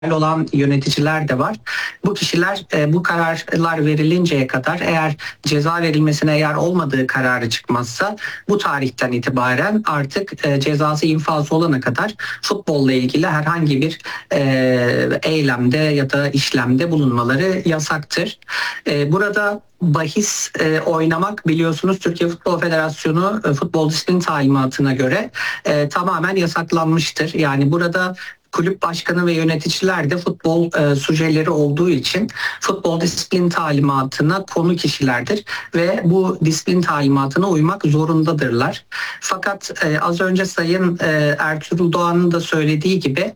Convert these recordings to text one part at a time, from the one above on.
olan yöneticiler de var. Bu kişiler bu kararlar verilinceye kadar eğer ceza verilmesine eğer olmadığı kararı çıkmazsa bu tarihten itibaren artık cezası infaz olana kadar futbolla ilgili herhangi bir eylemde ya da işlemde bulunmaları yasaktır. Burada bahis oynamak biliyorsunuz Türkiye Futbol Federasyonu Futbol Disiplin Talimatı'na göre tamamen yasaklanmıştır. Yani burada kulüp başkanı ve yöneticiler de futbol sujeleri olduğu için futbol disiplin talimatına konu kişilerdir ve bu disiplin talimatına uymak zorundadırlar. Fakat az önce Sayın Ertuğrul Doğan'ın da söylediği gibi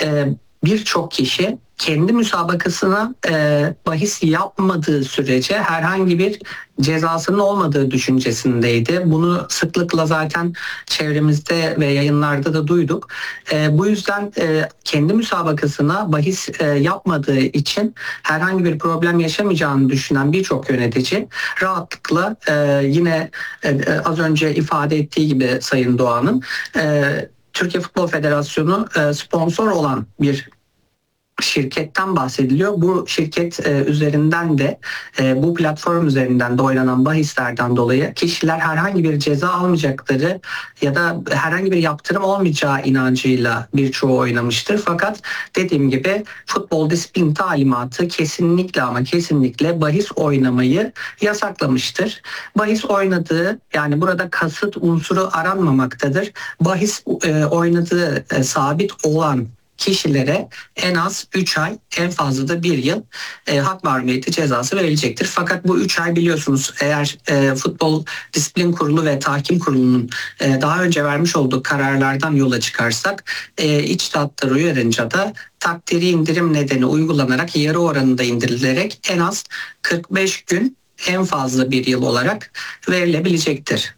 birçok kişi kendi müsabakasına bahis yapmadığı sürece herhangi bir cezasının olmadığı düşüncesindeydi. Bunu sıklıkla zaten çevremizde ve yayınlarda da duyduk. Bu yüzden kendi müsabakasına bahis yapmadığı için herhangi bir problem yaşamayacağını düşünen birçok yönetici rahatlıkla yine az önce ifade ettiği gibi Sayın Doğan'ın Türkiye Futbol Federasyonu sponsor olan bir şirketten bahsediliyor. Bu şirket üzerinden de bu platform üzerinden de oynanan bahislerden dolayı kişiler herhangi bir ceza almayacakları ya da herhangi bir yaptırım olmayacağı inancıyla birçoğu oynamıştır. Fakat dediğim gibi futbol disiplin talimatı kesinlikle ama kesinlikle bahis oynamayı yasaklamıştır. Bahis oynadığı, yani burada kasıt unsuru aranmamaktadır. Bahis oynadığı sabit olan kişilere en az 3 ay, en fazla da 1 yıl hak mahrum cezası verilecektir. Fakat bu 3 ay biliyorsunuz eğer Futbol Disiplin Kurulu ve Tahkim Kurulu'nun daha önce vermiş olduğu kararlardan yola çıkarsak içtihatlar uyarınca da takdiri indirim nedeni uygulanarak yarı oranında indirilerek en az 45 gün, en fazla 1 yıl olarak verilebilecektir.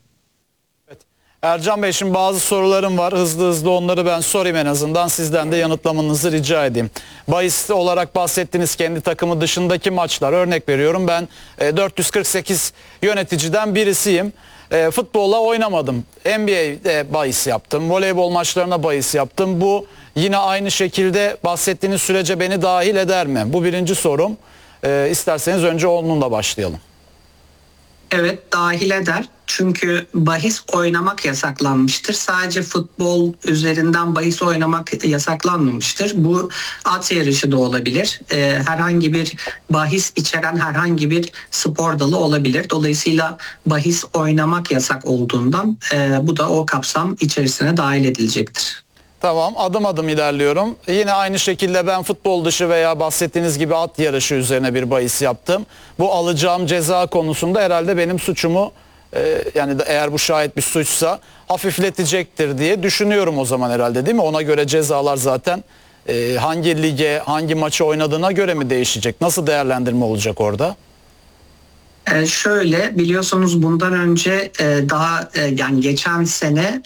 Ercan Bey, şimdi bazı sorularım var. Hızlı onları ben sorayım en azından. Sizden de yanıtlamanızı rica edeyim. Bahis olarak bahsettiğiniz kendi takımı dışındaki maçlar. Örnek veriyorum, ben 448 yöneticiden birisiyim. Futbolla oynamadım. NBA'de bahis yaptım. Voleybol maçlarına bahis yaptım. Bu yine aynı şekilde bahsettiğiniz sürece beni dahil eder mi? Bu birinci sorum. İsterseniz önce onunla başlayalım. Evet, dahil eder. Çünkü bahis oynamak yasaklanmıştır. Sadece futbol üzerinden bahis oynamak yasaklanmamıştır. Bu at yarışı da olabilir. Herhangi bir bahis içeren herhangi bir spor dalı olabilir. Dolayısıyla bahis oynamak yasak olduğundan bu da o kapsam içerisine dahil edilecektir. Tamam, adım adım ilerliyorum. Yine aynı şekilde ben futbol dışı veya bahsettiğiniz gibi at yarışı üzerine bir bahis yaptım. Bu alacağım ceza konusunda herhalde benim suçumu yani eğer bu şayet bir suçsa hafifletecektir diye düşünüyorum o zaman herhalde, değil mi? Ona göre cezalar zaten hangi lige, hangi maçı oynadığına göre mi değişecek? Nasıl değerlendirme olacak orada? Şöyle, biliyorsunuz bundan önce yani geçen sene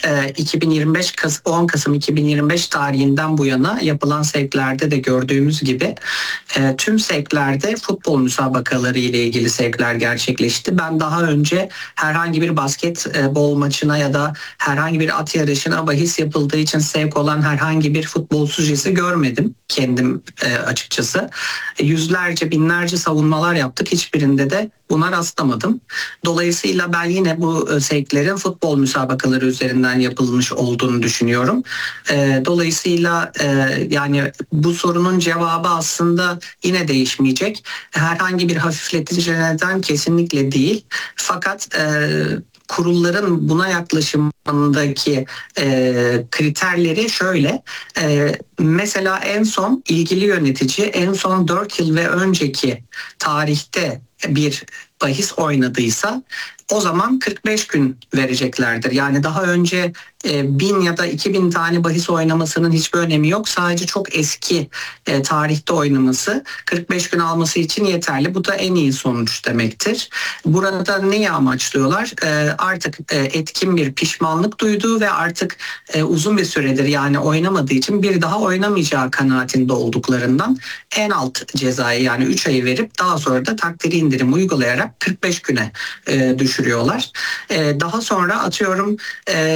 10 Kasım 2025 tarihinden bu yana yapılan sevklerde de gördüğümüz gibi tüm sevklerde futbol müsabakaları ile ilgili sevkler gerçekleşti. Ben daha önce herhangi bir basketbol maçına ya da herhangi bir at yarışına bahis yapıldığı için sevk olan herhangi bir futbol sujesi görmedim kendim açıkçası. Yüzlerce, binlerce savunmalar yaptık. Hiçbirinde de buna rastlamadım. Dolayısıyla ben yine bu sevklerin futbol müsabakaları üzerinden yapılmış olduğunu düşünüyorum. Dolayısıyla yani bu sorunun cevabı aslında yine değişmeyecek. Herhangi bir hafifletici neden kesinlikle değil. Fakat kurulların buna yaklaşımındaki kriterleri şöyle. Mesela en son ilgili yönetici en son 4 yıl ve önceki tarihte bir bahis oynadıysa o zaman 45 gün vereceklerdir. Yani daha önce 1000 ya da 2000 tane bahis oynamasının hiçbir önemi yok. Sadece çok eski tarihte oynaması 45 gün alması için yeterli. Bu da en iyi sonuç demektir. Burada neyi amaçlıyorlar? Artık etkin bir pişmanlık duyduğu ve artık uzun bir süredir yani oynamadığı için bir daha oynamayacağı kanaatinde olduklarından en alt cezayı yani 3 ayı verip daha sonra da takdiri indirim indirim uygulayarak 45 güne düşürüyorlar. Daha sonra atıyorum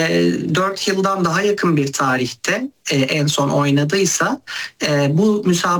4 yıldan daha yakın bir tarihte en son oynadıysa bu müsabaka